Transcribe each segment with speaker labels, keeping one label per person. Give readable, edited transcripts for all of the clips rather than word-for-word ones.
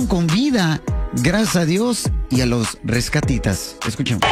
Speaker 1: salvaron con vida, gracias a Dios y a los rescatitas. Escuchemos.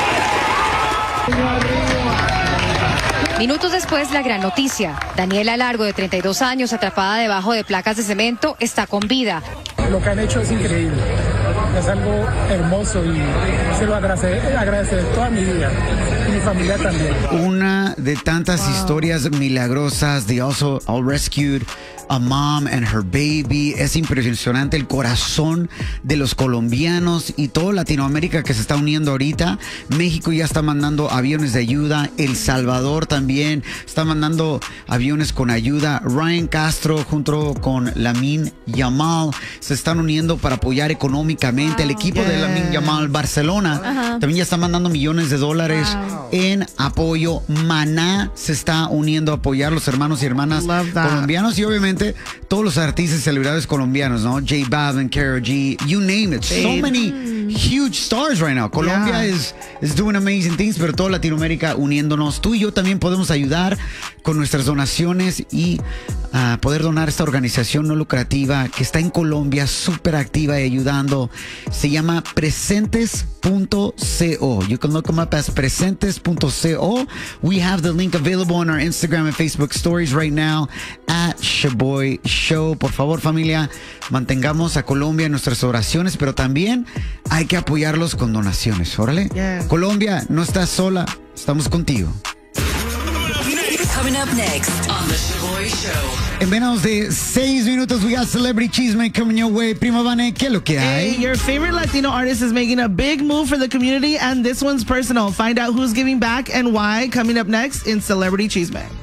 Speaker 2: Minutos después, la gran noticia. Daniela Largo, de 32 años, atrapada debajo de placas de cemento, está con vida.
Speaker 3: Lo que han hecho es increíble. Es algo hermoso y se lo agradeceré toda mi vida y mi familia también.
Speaker 1: Una de tantas historias milagrosas. They also all rescued a mom and her baby. Es impresionante el corazón de los colombianos y toda Latinoamérica que se está uniendo ahorita. México ya está mandando aviones de ayuda. El Salvador también está mandando aviones con ayuda. Ryan Castro junto con Lamine Yamal se están uniendo para apoyar económicamente. El equipo de Lamine Yamal Barcelona también ya está mandando millones de dólares en apoyo. Maná se está uniendo a apoyar los hermanos y hermanas colombianos y obviamente todos los artistas y celebridades colombianos, ¿no? J Balvin, Karol G, you name it. So many huge stars right now. Colombia is doing amazing things, pero toda Latinoamérica uniéndonos. Tú y yo también podemos ayudar con nuestras donaciones y poder donar a esta organización no lucrativa que está en Colombia, súper activa y ayudando. Se llama presentes.co. You can look them up as presentes.co. We have the link available on our Instagram and Facebook stories right now at Shaboy Show. Por favor, familia, mantengamos a Colombia en nuestras oraciones, pero también hay que apoyarlos con donaciones. Órale. Colombia, no estás sola, estamos contigo.
Speaker 4: Coming up next on The Shaboy Show.
Speaker 1: En menos de 6 minutos, we got Celebrity Chisme coming your way. Prima Vane, ¿qué es lo que hay?
Speaker 5: Hey, your favorite Latino artist is making a big move for the community, and this one's personal. Find out who's giving back and why coming up next in Celebrity Chisme.